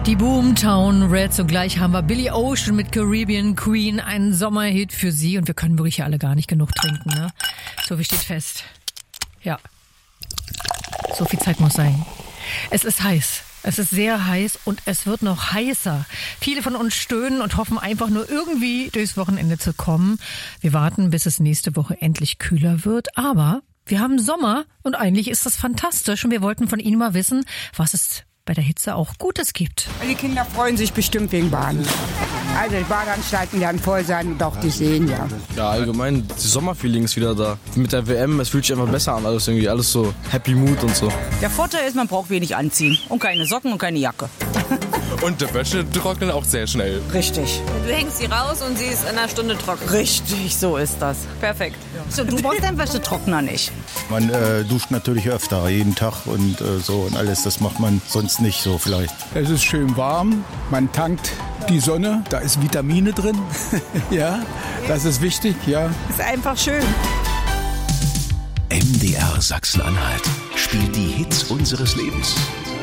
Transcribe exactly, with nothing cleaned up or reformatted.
Die Boomtown Reds und gleich haben wir Billy Ocean mit Caribbean Queen, ein Sommerhit für Sie und wir können wirklich hier alle gar nicht genug trinken, ne? So viel steht fest. Ja. So viel Zeit muss sein. Es ist heiß. Es ist sehr heiß und es wird noch heißer. Viele von uns stöhnen und hoffen einfach nur irgendwie durchs Wochenende zu kommen. Wir warten, bis es nächste Woche endlich kühler wird, aber wir haben Sommer und eigentlich ist das fantastisch und wir wollten von Ihnen mal wissen, was es bei der Hitze auch Gutes gibt. Die Kinder freuen sich bestimmt wegen Baden. Also die Badeanstalten werden voll sein und auch die Seen, ja. Ja, allgemein, das Sommerfeeling ist wieder da. Mit der W M, es fühlt sich einfach besser an, alles irgendwie, alles so Happy Mood und so. Der Vorteil ist, man braucht wenig anziehen und keine Socken und keine Jacke. Und die Wäsche trocknet auch sehr schnell. Richtig. Du hängst sie raus und sie ist in einer Stunde trocken. Richtig, so ist das. Perfekt. So, du brauchst deinen Wäschetrockner nicht. Man äh, duscht natürlich öfter, jeden Tag und äh, so und alles. Das macht man sonst nicht so vielleicht. Es ist schön warm, man tankt die Sonne, da ist Vitamine drin. Ja, das ist wichtig, ja. Ist einfach schön. M D R Sachsen-Anhalt spielt die Hits unseres Lebens.